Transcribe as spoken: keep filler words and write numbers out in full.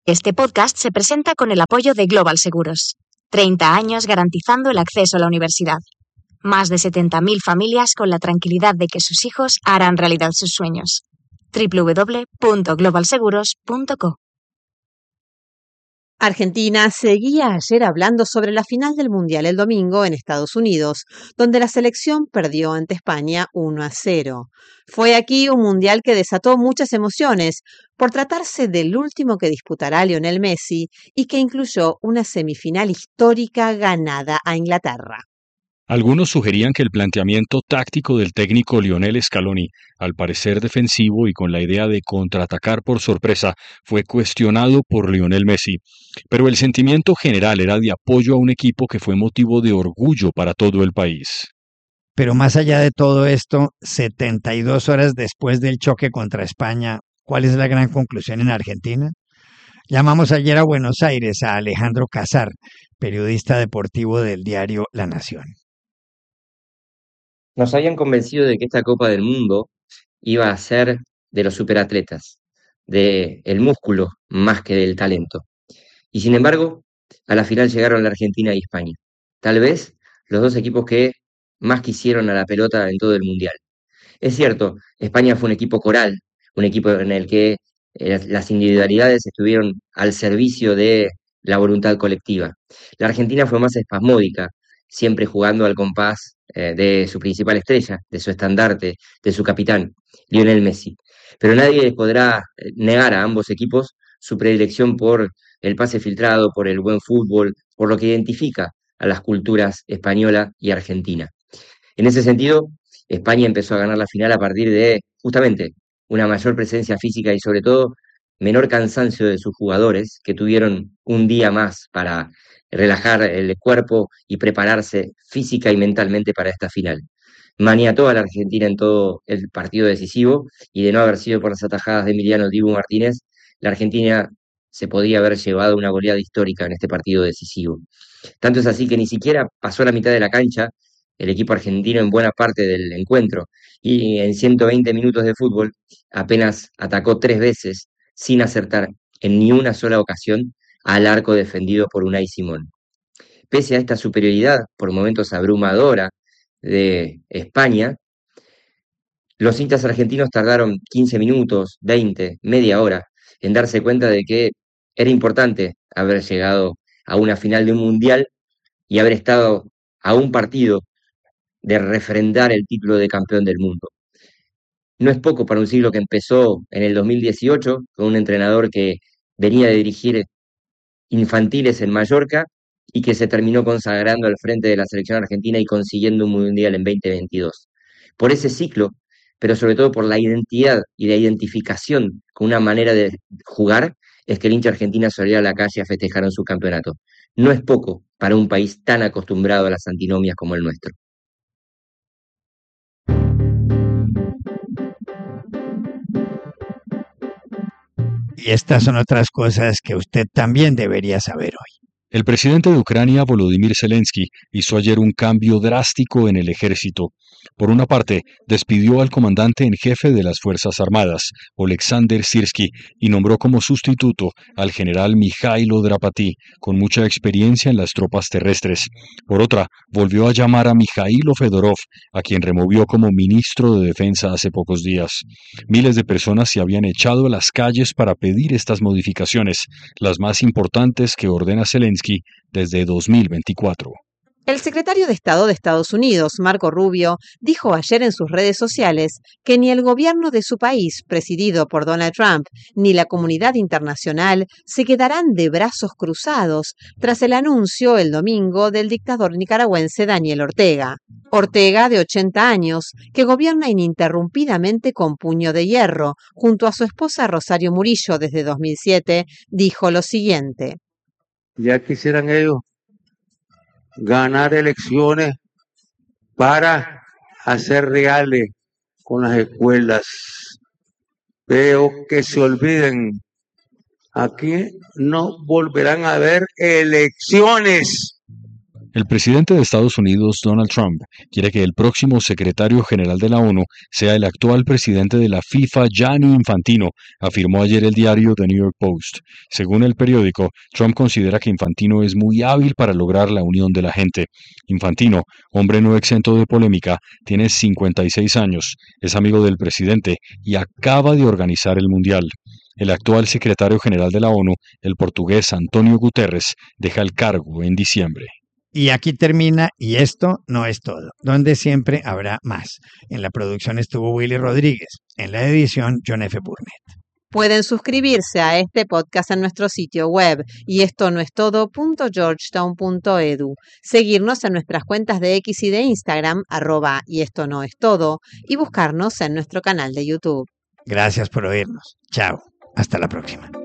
Este podcast se presenta con el apoyo de Global Seguros. treinta años garantizando el acceso a la universidad. Más de setenta mil familias con la tranquilidad de que sus hijos harán realidad sus sueños. doble u doble u doble u punto global seguros punto co. Argentina seguía ayer hablando sobre la final del Mundial el domingo en Estados Unidos, donde la selección perdió ante España uno a cero. Fue aquí un Mundial que desató muchas emociones por tratarse del último que disputará Lionel Messi y que incluyó una semifinal histórica ganada a Inglaterra. Algunos sugerían que el planteamiento táctico del técnico Lionel Scaloni, al parecer defensivo y con la idea de contraatacar por sorpresa, fue cuestionado por Lionel Messi. Pero el sentimiento general era de apoyo a un equipo que fue motivo de orgullo para todo el país. Pero más allá de todo esto, setenta y dos horas después del choque contra España, ¿cuál es la gran conclusión en Argentina? Llamamos ayer a Buenos Aires a Alejandro Casar, periodista deportivo del diario La Nación. Nos habían convencido de que esta Copa del Mundo iba a ser de los superatletas, de el músculo más que del talento. Y sin embargo, a la final llegaron la Argentina y España. Tal vez los dos equipos que más quisieron a la pelota en todo el Mundial. Es cierto, España fue un equipo coral, un equipo en el que eh, las individualidades estuvieron al servicio de la voluntad colectiva. La Argentina fue más espasmódica, siempre jugando al compás eh, de su principal estrella, de su estandarte, de su capitán, Lionel Messi. Pero nadie les podrá eh, negar a ambos equipos su predilección por el pase filtrado, por el buen fútbol, por lo que identifica a las culturas española y argentina. En ese sentido, España empezó a ganar la final a partir de, justamente, una mayor presencia física y sobre todo menor cansancio de sus jugadores, que tuvieron un día más para relajar el cuerpo y prepararse física y mentalmente para esta final. Maniató a la Argentina en todo el partido decisivo y de no haber sido por las atajadas de Emiliano Dibu Martínez, la Argentina se podía haber llevado una goleada histórica en este partido decisivo. Tanto es así que ni siquiera pasó la mitad de la cancha el equipo argentino en buena parte del encuentro y en ciento veinte minutos de fútbol apenas atacó tres veces sin acertar en ni una sola ocasión al arco defendido por Unai Simón. Pese a esta superioridad, por momentos abrumadora, de España, los hinchas argentinos tardaron quince minutos, veinte, media hora en darse cuenta de que era importante haber llegado a una final de un mundial y haber estado a un partido de refrendar el título de campeón del mundo. No es poco para un siglo que empezó en el dos mil dieciocho con un entrenador que venía de dirigir infantiles en Mallorca y que se terminó consagrando al frente de la selección argentina y consiguiendo un mundial en veinte veintidós. Por ese ciclo, pero sobre todo por la identidad y la identificación con una manera de jugar, es que el hincha argentina salió a la calle a festejar en su campeonato. No es poco para un país tan acostumbrado a las antinomias como el nuestro. Y estas son otras cosas que usted también debería saber hoy. El presidente de Ucrania, Volodymyr Zelensky, hizo ayer un cambio drástico en el ejército. Por una parte, despidió al comandante en jefe de las Fuerzas Armadas, Oleksandr Syrskyi, y nombró como sustituto al general Mijailo Drapati, con mucha experiencia en las tropas terrestres. Por otra, volvió a llamar a Mijailo Fedorov, a quien removió como ministro de Defensa hace pocos días. Miles de personas se habían echado a las calles para pedir estas modificaciones, las más importantes que ordena Zelensky desde dos mil veinticuatro. El secretario de Estado de Estados Unidos, Marco Rubio, dijo ayer en sus redes sociales que ni el gobierno de su país, presidido por Donald Trump, ni la comunidad internacional se quedarán de brazos cruzados tras el anuncio el domingo del dictador nicaragüense Daniel Ortega. Ortega, de ochenta años, que gobierna ininterrumpidamente con puño de hierro, junto a su esposa Rosario Murillo desde dos mil siete, dijo lo siguiente. Ya quisieran ellos ganar elecciones para hacer reales con las escuelas, pero que se olviden, aquí no volverán a haber elecciones. El presidente de Estados Unidos, Donald Trump, quiere que el próximo secretario general de la ONU sea el actual presidente de la FIFA, Gianni Infantino, afirmó ayer el diario The New York Post. Según el periódico, Trump considera que Infantino es muy hábil para lograr la unión de la gente. Infantino, hombre no exento de polémica, tiene cincuenta y seis años, es amigo del presidente y acaba de organizar el Mundial. El actual secretario general de la ONU, el portugués Antonio Guterres, deja el cargo en diciembre. Y aquí termina Y esto no es todo, donde siempre habrá más. En la producción estuvo Willy Rodríguez, en la edición John F. Burnett. Pueden suscribirse a este podcast en nuestro sitio web y esto no es todo punto georgetown punto edu, seguirnos en nuestras cuentas de X y de Instagram, arroba y esto no es todo, y buscarnos en nuestro canal de YouTube. Gracias por oírnos. Chao. Hasta la próxima.